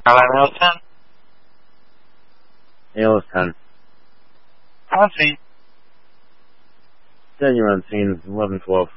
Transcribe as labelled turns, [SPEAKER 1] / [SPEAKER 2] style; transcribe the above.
[SPEAKER 1] Carolina AL 10.
[SPEAKER 2] AL is 10.
[SPEAKER 1] On scene.
[SPEAKER 2] 10, you're on scene, 11-12.